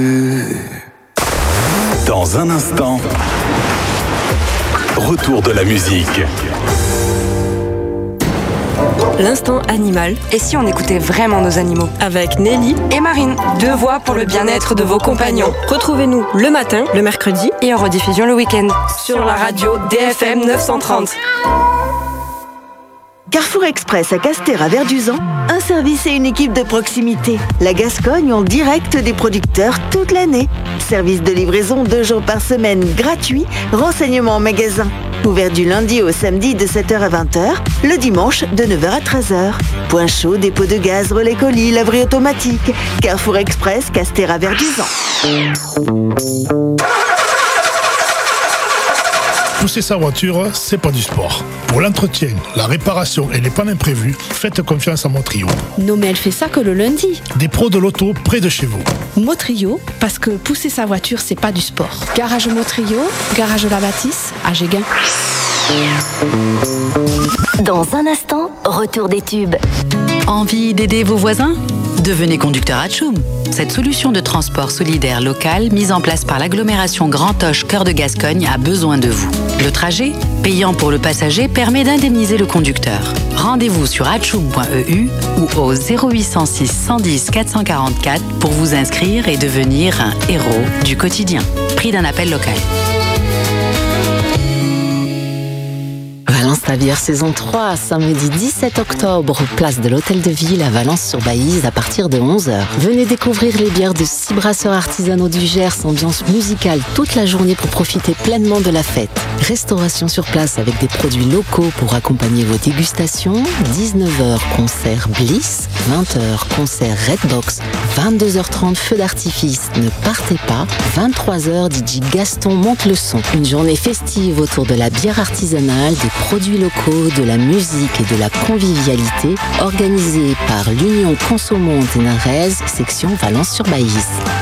Dans un instant, retour de la musique. L'instant animal. Et si on écoutait vraiment nos animaux? Avec Nelly et Marine. 2 voix pour le bien-être de vos compagnons. Retrouvez-nous le matin, le mercredi et en rediffusion le week-end. Sur la radio DFM 930. Carrefour Express à Castres-à-Verduzan, un service et une équipe de proximité. La Gascogne en direct des producteurs toute l'année. Service de livraison 2 jours par semaine gratuit. Renseignements en magasin. Ouvert du lundi au samedi de 7h à 20h, le dimanche de 9h à 13h. Point chaud, dépôt de gaz, relais colis, laverie automatique. Carrefour Express, Castres-à-Verduzan. Pousser sa voiture, c'est pas du sport. Pour l'entretien, la réparation et les pannes imprévues, faites confiance à Motrio. Non mais elle fait ça que le lundi. Des pros de l'auto près de chez vous. Motrio, parce que pousser sa voiture, c'est pas du sport. Garage Motrio, garage La Bâtisse, à Géguin. Dans un instant, retour des tubes. Envie d'aider vos voisins ? Devenez conducteur Atchoum. Cette solution de transport solidaire local mise en place par l'agglomération Grand Auch Cœur de Gascogne a besoin de vous. Le trajet, payant pour le passager, permet d'indemniser le conducteur. Rendez-vous sur atchoum.eu ou au 0806 110 444 pour vous inscrire et devenir un héros du quotidien. Prix d'un appel local. Valence Tavière saison 3, samedi 17 octobre, place de l'Hôtel de Ville à Valence-sur-Baïse à partir de 11h. Venez découvrir les bières de 6 brasseurs artisanaux du Gers, ambiance musicale toute la journée pour profiter pleinement de la fête. Restauration sur place avec des produits locaux pour accompagner vos dégustations. 19h, concert Bliss. 20h, concert Redbox. 22h30, feu d'artifice. Ne partez pas. 23h, DJ Gaston monte le son. Une journée festive autour de la bière artisanale, des produits locaux, de la musique et de la convivialité, organisée par l'Union Consommons Ténarèse, section Valence-sur-Baïse.